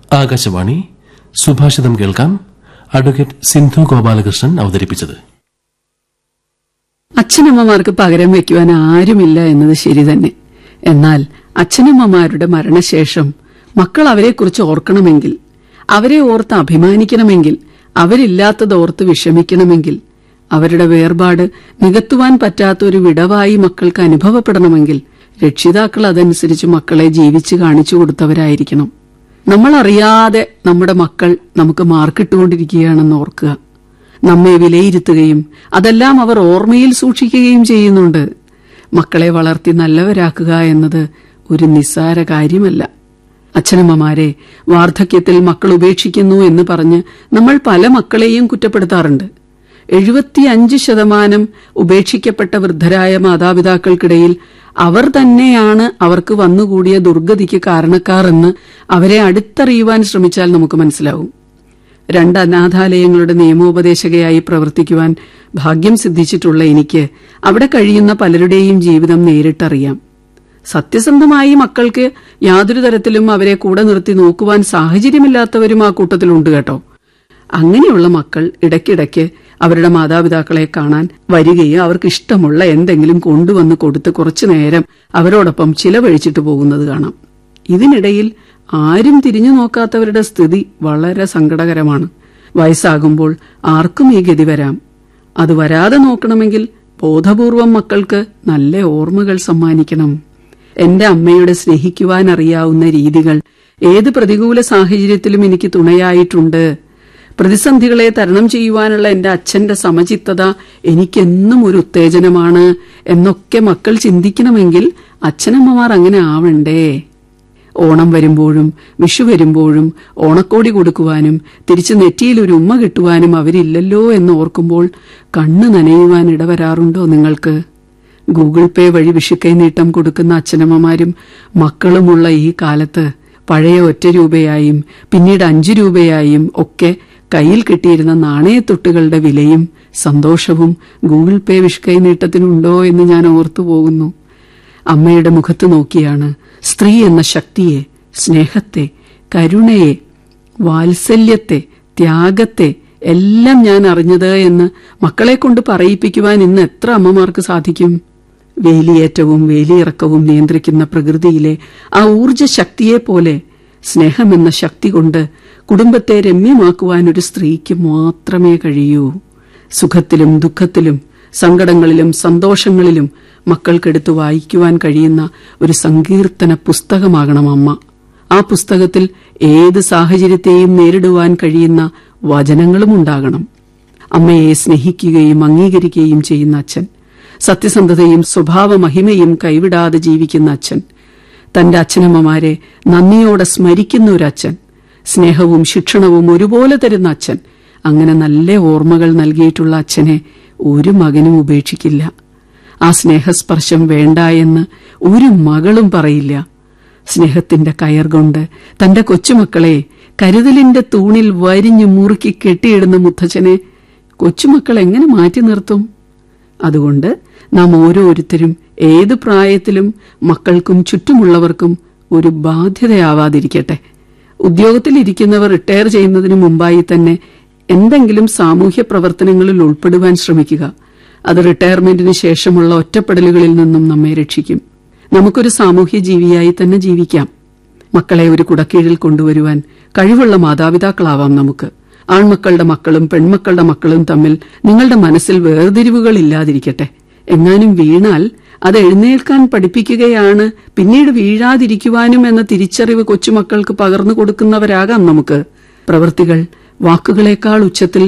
ആകാശവാണി സുഭാഷിതം കേൾക്കാം. അഡ്വക്കേറ്റ് സിന്ധു ഗോപാലകൃഷ്ണൻ അവതരിപ്പിച്ചത്. അച്ഛനമ്മമാർക്ക് പകരം വയ്ക്കുവാൻ ആരുമില്ല എന്നത് ശരി തന്നെ. എന്നാൽ അച്ഛനമ്മമാരുടെ മരണശേഷം മക്കൾ അവരെക്കുറിച്ച് ഓർക്കണമെങ്കിൽ, അവരെ ഓർത്ത് അഭിമാനിക്കണമെങ്കിൽ, അവരില്ലാത്തതോർത്ത് വിഷമിക്കണമെങ്കിൽ, അവരുടെ വേർപാട് നികത്തുവാൻ പറ്റാത്തൊരു വിടവായി മക്കൾക്ക് അനുഭവപ്പെടണമെങ്കിൽ രക്ഷിതാക്കൾ അതനുസരിച്ച് മക്കളെ ജീവിച്ച് കാണിച്ചു കൊടുത്തവരായിരിക്കണം. നമ്മളറിയാതെ നമ്മുടെ മക്കൾ നമുക്ക് മാർക്കിട്ടുകൊണ്ടിരിക്കുകയാണെന്ന് ഓർക്കുക. നമ്മെ വിലയിരുത്തുകയും അതെല്ലാം അവർ ഓർമ്മയിൽ സൂക്ഷിക്കുകയും ചെയ്യുന്നുണ്ട്. മക്കളെ വളർത്തി നല്ലവരാക്കുക എന്നത് ഒരു നിസ്സാര കാര്യമല്ല. അച്ഛനമ്മമാരെ വാർദ്ധക്യത്തിൽ മക്കൾ ഉപേക്ഷിക്കുന്നു എന്ന് പറഞ്ഞ് നമ്മൾ പല മക്കളെയും കുറ്റപ്പെടുത്താറുണ്ട്. 75% ഉപേക്ഷിക്കപ്പെട്ട വൃദ്ധരായ മാതാപിതാക്കൾക്കിടയിൽ അവർ തന്നെയാണ് അവർക്ക് വന്നുകൂടിയ ദുർഗതിക്ക് കാരണക്കാർ എന്ന് അവരെ അടുത്തറിയുവാൻ ശ്രമിച്ചാൽ നമുക്ക് മനസ്സിലാവും. 2 അനാഥാലയങ്ങളുടെ നിയമോപദേശകയായി പ്രവർത്തിക്കുവാൻ ഭാഗ്യം സിദ്ധിച്ചിട്ടുള്ള എനിക്ക് അവിടെ കഴിയുന്ന പലരുടെയും ജീവിതം നേരിട്ടറിയാം. സത്യസന്ധമായി മക്കൾക്ക് യാതൊരു തരത്തിലും അവരെ കൂടെ നിർത്തി നോക്കുവാൻ സാഹചര്യമില്ലാത്തവരും ആ കൂട്ടത്തിലുണ്ട് കേട്ടോ. അങ്ങനെയുള്ള മക്കൾ ഇടയ്ക്കിടയ്ക്ക് അവരുടെ മാതാപിതാക്കളെ കാണാൻ വരികയും അവർക്ക് ഇഷ്ടമുള്ള എന്തെങ്കിലും കൊണ്ടുവന്ന് കൊടുത്ത് കുറച്ചു നേരം അവരോടൊപ്പം ചിലവഴിച്ചിട്ട് പോകുന്നത് കാണാം. ഇതിനിടയിൽ ആരും തിരിഞ്ഞു നോക്കാത്തവരുടെ സ്ഥിതി വളരെ സങ്കടകരമാണ്. വയസ്സാകുമ്പോൾ ആർക്കും ഈ ഗതി വരാം. അത് വരാതെ നോക്കണമെങ്കിൽ ബോധപൂർവം മക്കൾക്ക് നല്ല ഓർമ്മകൾ സമ്മാനിക്കണം. എന്റെ അമ്മയുടെ സ്നേഹിക്കുവാൻ അറിയാവുന്ന രീതികൾ ഏത് പ്രതികൂല സാഹചര്യത്തിലും എനിക്ക് തുണയായിട്ടുണ്ട്. പ്രതിസന്ധികളെ തരണം ചെയ്യുവാനുള്ള എന്റെ അച്ഛന്റെ സമചിത്തത എനിക്കെന്നും ഒരു ഉത്തേജനമാണ് എന്നൊക്കെ മക്കൾ ചിന്തിക്കണമെങ്കിൽ അച്ഛനമ്മമാർ അങ്ങനെ ആവണ്ടേ? ഓണം വരുമ്പോഴും വിഷു വരുമ്പോഴും ഓണക്കോടി കൊടുക്കുവാനും തിരിച്ച് നെറ്റിയിൽ ഒരു ഉമ്മ കിട്ടുവാനും അവരില്ലല്ലോ എന്ന് ഓർക്കുമ്പോൾ കണ്ണ് നനയുവാൻ ഇടവരാറുണ്ടോ നിങ്ങൾക്ക്? ഗൂഗിൾ പേ വഴി വിഷുക്കൈ നീട്ടം കൊടുക്കുന്ന അച്ഛനമ്മമാരും മക്കളുമുള്ള ഈ കാലത്ത് പഴയ 1 രൂപയായും പിന്നീട് 5 രൂപയായും ഒക്കെ കയ്യിൽ കിട്ടിയിരുന്ന നാണയത്തൊട്ടുകളുടെ വിലയും സന്തോഷവും ഗൂഗിൾ പേ വിഷുക്കൈ നീട്ടത്തിനുണ്ടോ എന്ന് ഞാൻ ഓർത്തുപോകുന്നു. അമ്മയുടെ മുഖത്ത് നോക്കിയാണ് സ്ത്രീ എന്ന ശക്തിയെ, സ്നേഹത്തെ, കരുണയെ, വാത്സല്യത്തെ, ത്യാഗത്തെ എല്ലാം ഞാൻ അറിഞ്ഞത് എന്ന് മക്കളെ കൊണ്ട് പറയിപ്പിക്കുവാൻ ഇന്ന് എത്ര അമ്മമാർക്ക് സാധിക്കും? വേലിയേറ്റവും വേലിയിറക്കവും നിയന്ത്രിക്കുന്ന പ്രകൃതിയിലെ ആ ഊർജ്ജ ശക്തിയെപ്പോലെ സ്നേഹമെന്ന ശക്തി കൊണ്ട് കുടുംബത്തെ രമ്യമാക്കുവാൻ ഒരു സ്ത്രീക്ക് മാത്രമേ കഴിയൂ. സുഖത്തിലും ദുഃഖത്തിലും സങ്കടങ്ങളിലും സന്തോഷങ്ങളിലും മക്കൾക്കെടുത്ത് വായിക്കുവാൻ കഴിയുന്ന ഒരു സങ്കീർത്തന പുസ്തകമാകണം അമ്മ. ആ പുസ്തകത്തിൽ ഏത് സാഹചര്യത്തെയും നേരിടുവാൻ കഴിയുന്ന വചനങ്ങളും ഉണ്ടാകണം. അമ്മയെ സ്നേഹിക്കുകയും അംഗീകരിക്കുകയും ചെയ്യുന്ന അച്ഛൻ, സത്യസന്ധതയും സ്വഭാവ മഹിമയും കൈവിടാതെ ജീവിക്കുന്ന അച്ഛൻ, തന്റെ അച്ഛനമ്മമാരെ നന്ദിയോടെ സ്മരിക്കുന്ന ഒരു അച്ഛൻ, സ്നേഹവും ശിക്ഷണവും ഒരുപോലെ തരുന്ന അച്ഛൻ, അങ്ങനെ നല്ല ഓർമ്മകൾ നൽകിയിട്ടുള്ള അച്ഛനെ ഒരു മകനും ഉപേക്ഷിക്കില്ല. ആ സ്നേഹസ്പർശം വേണ്ട എന്ന് ഒരു മകളും പറയില്ല. സ്നേഹത്തിന്റെ കയർ കൊണ്ട് തന്റെ കൊച്ചുമക്കളെ കരുതലിന്റെ തൂണിൽ വരിഞ്ഞു മുറുക്കി കെട്ടിയിടുന്ന മുത്തച്ഛനെ കൊച്ചുമക്കൾ എങ്ങനെ മാറ്റി നിർത്തും? അതുകൊണ്ട് നാം ഓരോരുത്തരും ഏത് പ്രായത്തിലും മക്കൾക്കും ചുറ്റുമുള്ളവർക്കും ഒരു ബാധ്യതയാവാതിരിക്കട്ടെ. ഉദ്യോഗത്തിലിരിക്കുന്നവർ റിട്ടയർ ചെയ്യുന്നതിന് മുമ്പായി തന്നെ എന്തെങ്കിലും സാമൂഹ്യ പ്രവർത്തനങ്ങളിൽ ഉൾപ്പെടുവാൻ ശ്രമിക്കുക. അത് റിട്ടയർമെന്റിന് ശേഷമുള്ള ഒറ്റപ്പെടലുകളിൽ നിന്നും നമ്മെ രക്ഷിക്കും. നമുക്കൊരു സാമൂഹ്യ ജീവിയായി തന്നെ ജീവിക്കാം. മക്കളെ ഒരു കുടക്കീഴിൽ കൊണ്ടുവരുവാൻ കഴിവുള്ള മാതാപിതാക്കളാവാം നമുക്ക്. ആൺമക്കളുടെ മക്കളും പെൺമക്കളുടെ മക്കളും തമ്മിൽ നിങ്ങളുടെ മനസ്സിൽ വേർതിരിവുകൾ ഇല്ലാതിരിക്കട്ടെ. എങ്ങാനും വീണാൽ അത് എഴുന്നേൽക്കാൻ പഠിപ്പിക്കുകയാണ്, പിന്നീട് വീഴാതിരിക്കുവാനും എന്ന തിരിച്ചറിവ് കൊച്ചുമക്കൾക്ക് പകർന്നു കൊടുക്കുന്നവരാകാം നമുക്ക്. പ്രവൃത്തികൾ വാക്കുകളേക്കാൾ ഉച്ചത്തിൽ